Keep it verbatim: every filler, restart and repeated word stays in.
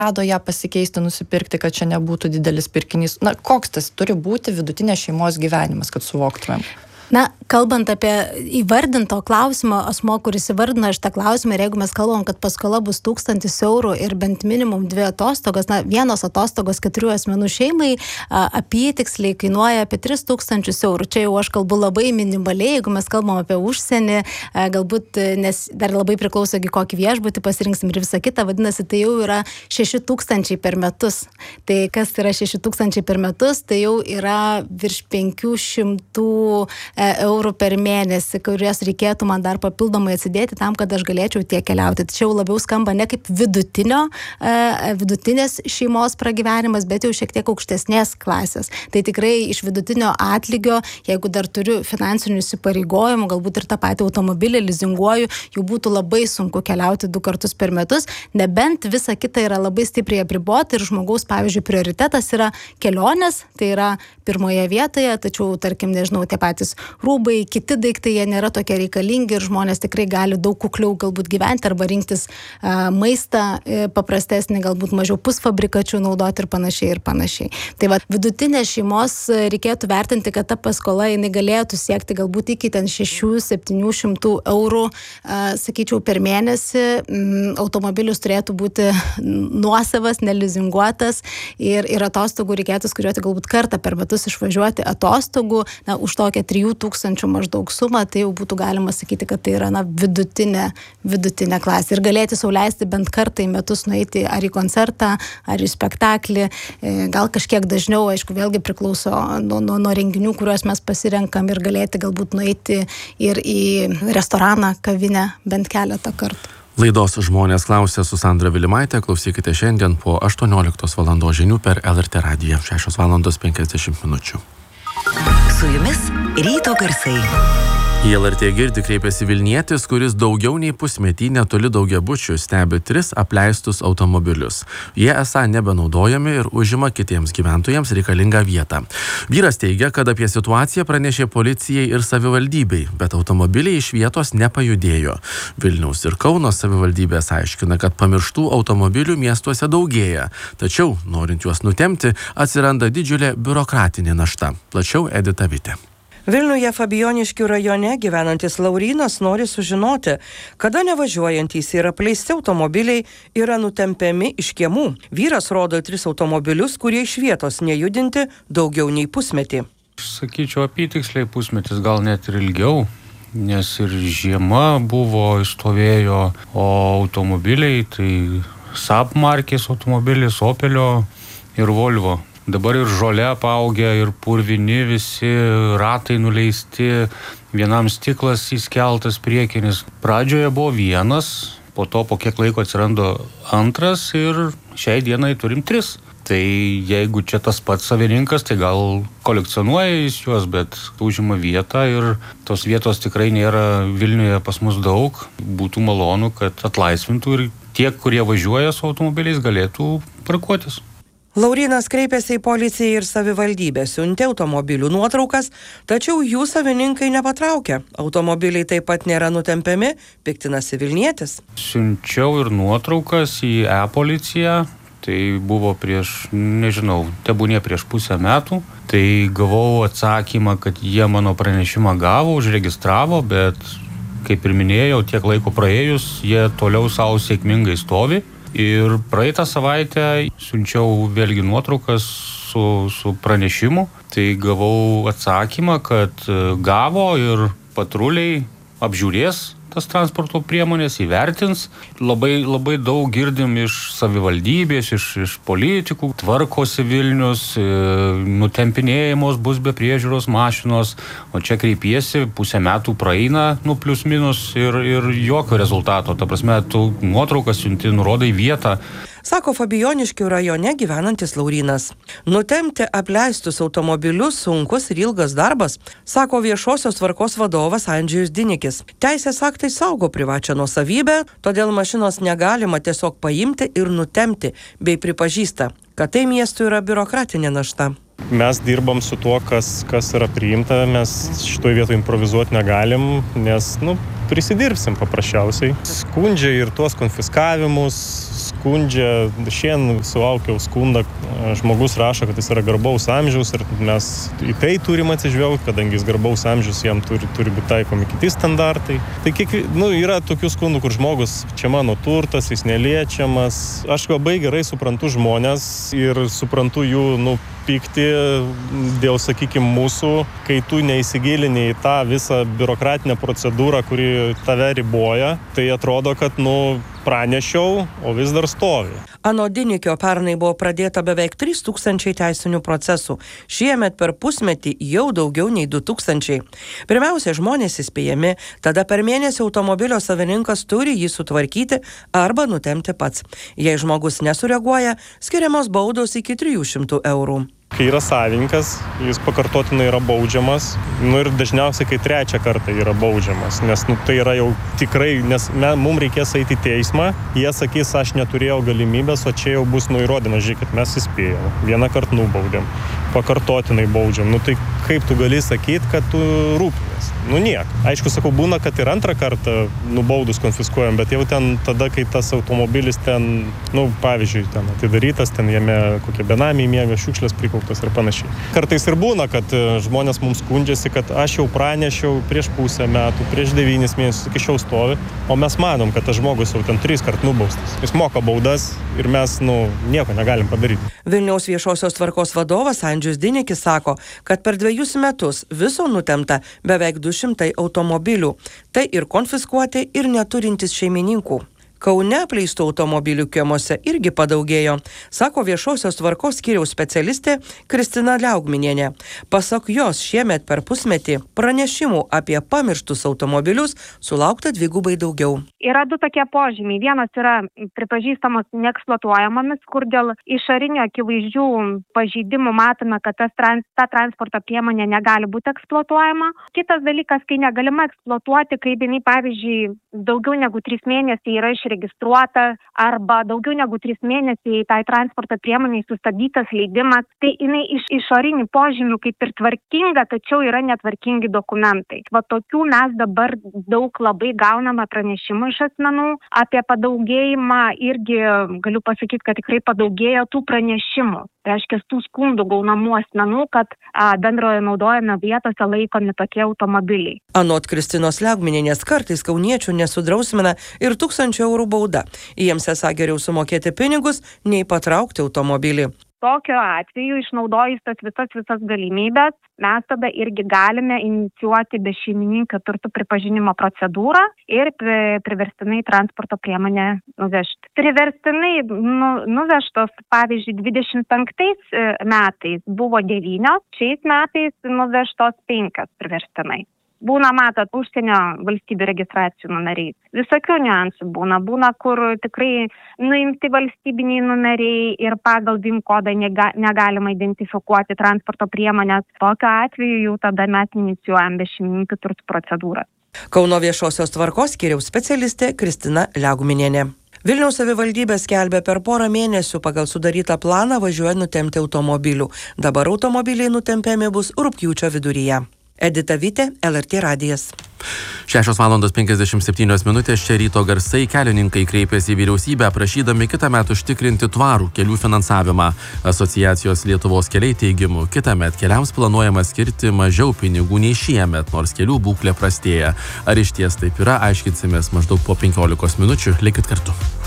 rado ją pasikeisti, nusipirkti, kad čia nebūtų didelis pirkinys. Na, koks tas turi būti vidutinės šeimos gyvenimas, kad suvoktumėm? Na, kalbant apie įvardinto klausimo, asmo, kuris įvardina šitą klausimą, ir jeigu mes kalbam, kad paskola bus tūkstantis eurų ir bent minimum dvi atostogos, na, vienos atostogos keturių asmenų šeimai apytiksliai kainuoja apie tris tūkstančius eurų. Čia jau aš kalbu labai minimaliai, jeigu mes kalbam apie užsienį, galbūt, nes dar labai priklauso, kokį viešbutį pasirinksim ir visą kitą, vadinasi, tai jau yra šeši tūkstančiai per metus. Tai kas yra šeši tūkstančiai per metus, tai jau yra virš penkių šimtų eurų per mėnesį, kuriuos reikėtų man dar papildomai atsidėti tam, kad aš galėčiau tiek keliauti. Tačiau labiau skamba ne kaip vidutinio, vidutinės šeimos pragyvenimas, bet jau šiek tiek aukštesnės klasės. Tai tikrai iš vidutinio atlygio, jeigu dar turiu finansinių įsipareigojimų, galbūt ir tą patį automobilį lizinguoju, jau būtų labai sunku keliauti du kartus per metus, nebent visa kita yra labai stipriai apribota ir žmogaus, pavyzdžiui, prioritetas yra kelionės, tai yra pirmoje vietoje, tačiau, tarkim, nežinau, tie patys rūbai, kiti daiktai, jie nėra tokie reikalingi ir žmonės tikrai gali daug kukliau galbūt gyventi arba rinktis a, maistą e, paprastesnį, galbūt mažiau pusfabrikačių naudoti ir panašiai ir panašiai. Tai va, vidutinės šeimos reikėtų vertinti, kad ta paskola jinai galėtų siekti galbūt iki ten šešių septynių šimtų eurų, a, sakyčiau, per mėnesį. M, automobilius turėtų būti nuosavas, nelizinguotas ir, ir atostogų reikėtų skaičiuoti galbūt kartą per metus išvažiuoti atostogų, na, už tokią trijų tūkstančių maždaug sumą, tai jau būtų galima sakyti, kad tai yra na, vidutinė, vidutinė klasė. Ir galėti sau leisti bent kartą į metus nueiti ar į koncertą, ar į spektaklį. Gal kažkiek dažniau, aišku, vėlgi priklauso nuo, nuo, nuo renginių, kuriuos mes pasirenkam ir galėti galbūt nueiti ir į restoraną, kavinę bent keletą kartų. Laidos Žmonės klausia su Sandra Vilimaitė. Klausykite šiandien po aštuonioliktos valandos žinių per L R T radiją. šešios valandos penkiasdešimt minučių. Su jumis ryto garsai. Į L R T girdi kreipėsi Vilnietis, kuris daugiau nei pusmetį netoli daugiabučių stebi tris apleistus automobilius. Jie esą nebenaudojami ir užima kitiems gyventojams reikalingą vietą. Vyras teigia, kad apie situaciją pranešė policijai ir savivaldybei, bet automobiliai iš vietos nepajudėjo. Vilniaus ir Kauno savivaldybės aiškina, kad pamirštų automobilių miestuose daugėja. Tačiau, norint juos nutemti, atsiranda didžiulė biurokratinė našta. Plačiau Edita Vitė. Vilniuje Fabijoniškių rajone gyvenantis Laurynas nori sužinoti, kada nevažiuojantys ir apleisti automobiliai yra nutempiami iš kiemų. Vyras rodo tris automobilius, kurie iš vietos nejudinti daugiau nei pusmetį. Sakyčiau, apytiksliai pusmetis, gal net ir ilgiau, nes ir žiema buvo, išstovėjo, o automobiliai, tai Saab markės automobilis, Opelio ir Volvo. Dabar ir žolė apaugę, ir purvini visi, ratai nuleisti, vienam stiklas įskeltas priekinis. Pradžioje buvo vienas, po to po kiek laiko atsirando antras ir šiai dienai turim tris. Tai jeigu čia tas pats savininkas, tai gal kolekcionuoja jis juos, bet užima vietą ir tos vietos tikrai nėra Vilniuje pas mus daug. Būtų malonu, kad atlaisvintų ir tie, kurie važiuoja su automobiliais, galėtų parkuotis. Laurynas kreipėsi į policiją ir savivaldybę, siuntė automobilių nuotraukas, tačiau jų savininkai nepatraukė. Automobiliai taip pat nėra nutempiami, piktinasi Vilnietis. Siunčiau ir nuotraukas į e-policiją, tai buvo prieš, nežinau, tebūnė prieš pusę metų. Tai gavau atsakymą, kad jie mano pranešimą gavo, užregistravo, bet, kaip ir minėjau, tiek laiko praėjus, jie toliau savo sėkmingai stovi. Ir praeitą savaitę siunčiau vėlgi nuotraukas su, su pranešimu. Tai gavau atsakymą, kad gavo ir patruliai apžiūrės tas transporto priemonės, įvertins. Labai, labai daug girdim iš savivaldybės, iš, iš politikų. Tvarkosi Vilnius, nutempinėjamos bus be priežiūros mašinos, o čia kreipiesi, pusę metų praeina, nu, plius minus ir, ir jokio rezultato. Ta prasme, tu nuotraukas siunti, nurodai vietą. Sako Fabijoniškių rajone gyvenantis Laurynas. Nutemti apleistus automobilius sunkus ir ilgas darbas, sako viešosios tvarkos vadovas Andžejus Dinikis. Teisės aktai saugo privačią nuosavybę, todėl mašinos negalima tiesiog paimti ir nutemti, bei pripažįsta, kad tai miestui yra biurokratinė našta. Mes dirbam su tuo, kas, kas yra priimta, mes šitoje vietoje improvizuoti negalim, nes, nu, prisidirbsim paprasčiausiai. Skundžia ir tuos konfiskavimus, skundžia, šiandien sulaukiau skundą, žmogus rašo, kad jis yra garbaus amžiaus ir mes į tai turim atsižvelgti, kadangi jis garbaus amžiaus, jam turi, turi būti taikomi kiti standartai. Tai kiek, nu, yra tokių skundų, kur žmogus, čia mano turtas, jis neliečiamas. Aš labai gerai suprantu žmonės ir suprantu jų, nu, pykti dėl, sakykime, mūsų, kai tu neįsigilini į tą visą biurokratinę procedūrą, kuri tave riboja, tai atrodo, kad, nu, pranešiau, o vis dar stovi. Anot Dinikio pernai buvo pradėta beveik trys tūkstančiai teisinių procesų. Šiemet per pusmetį jau daugiau nei du tūkstančiai. Pirmiausia, žmonės įspėjami, tada per mėnesį automobilio savininkas turi jį sutvarkyti arba nutemti pats. Jei žmogus nesureaguoja, skiriamos baudos iki trijų šimtų eurų. Kai yra savininkas, jis pakartotinai yra baudžiamas, nu ir dažniausiai, kai trečią kartą yra baudžiamas, nes nu, tai yra jau tikrai, nes mums reikės eiti į teismą, jie sakys, aš neturėjau galimybės, o čia jau bus nuįrodymas, žiūrėkit, mes įspėjom, vieną kartą nubaudėm, pakartotinai baudžiam, nu tai kaip tu gali sakyti, kad tu rūpinės? Nu niek. Aišku, sakau, būna, kad ir antrą kartą nubaudus konfiskuojam, bet jau ten tada, kai tas automobilis ten, nu, pavyzdžiui, ten atidarytas, ten jame kokie benamiai miega, šiukšlės prikauptas ir panašiai. Kartais ir būna, kad žmonės mums skundžiasi, kad aš jau pranešiau prieš pusę metų, prieš devynis mėnesius, iki šiol stovi, o mes manom, kad tas žmogus jau ten tris kart nubaustas. Jis moka baudas ir mes, nu, nieko negalim padaryti. Vilniaus viešosios tvarkos vadovas Andžius Dinikis sako, kad per dviejus metus viso nutemta beveik du šimtai automobilių. Tai ir konfiskuoti, ir neturintys šeimininkų. Kaune apleistų automobilių kiemuose irgi padaugėjo, sako viešosios tvarkos skyriaus specialistė Kristina Liaugminienė. Pasak jos, šiemet per pusmetį pranešimų apie pamirštus automobilius sulaukta dvigubai daugiau. Yra du tokie požymiai. Vienas yra pripažįstamos neeksploatuojamomis, kur dėl išorinio akivaizdžių pažeidimų matome, kad tas trans, ta transporto priemonė negali būti eksploatuojama. Kitas dalykas, kai negalima eksploatuoti, kai jinai, pavyzdžiui, daugiau negu trys mėnesiai yra išregistruota arba daugiau negu trys mėnesiai tai transporto priemoniai sustabdytas leidimas, tai jinai iš išorinių požymių kaip ir tvarkinga, tačiau yra netvarkingi dokumentai. Va tokių mes dabar daug labai gauname pranešimų iš asmenų apie padaugėjimą, irgi galiu pasakyti, kad tikrai padaugėjo tų pranešimų. Tai reiškia, tų skundų gaunamų asmenų, kad a, bendrojo naudojame vietose laikomi tokie automobiliai. Anot Kristinos Liaugminienės, kartais kauniečių nesudrausmina ir tūkstančio eurų bauda. Jiems esą geriau sumokėti pinigus, nei patraukti automobilį. Tokiu atveju, išnaudojus tas visas visas galimybės, mes tada irgi galime inicijuoti bešeimininkio turtų pripažinimo procedūrą ir priverstinai transporto priemonę nuvežti. Priverstinai nu, nuvežtos, pavyzdžiui, dvidešimt penktais metais buvo devynios, šiais metais nuvežtos penkios priverstinai. Būna, matot, užsienio valstybių registracijų numeriai. Visokių niuansų būna. Būna, kur tikrai nuimti valstybiniai numeriai ir pagal V I M kodą nega, negalima identifikuoti transporto priemonės. Tokiu atveju jau tada mes inicijuojam bešeimininkių turtų procedūrą. Kauno viešosios tvarkos skyriaus specialistė Kristina Liaugminienė. Vilniaus savivaldybė skelbė per porą mėnesių pagal sudarytą planą važiuoja nutemti automobilių. Dabar automobiliai nutempiami bus rugpjūčio viduryje. Edita Vytė, L R T radijas. šešios valandos penkiasdešimt septynios minutės, čia ryto garsai. Kelininkai kreipėsi į vyriausybę, prašydami kitąmet užtikrinti tvarų kelių finansavimą. Asociacijos Lietuvos keliai teigimu, kitąmet keliams planuojama skirti mažiau pinigų nei šiemet, nors kelių būklė prastėja. Ar iš ties taip yra, aiškinsimės maždaug po penkiolikos minučių. Likit kartu.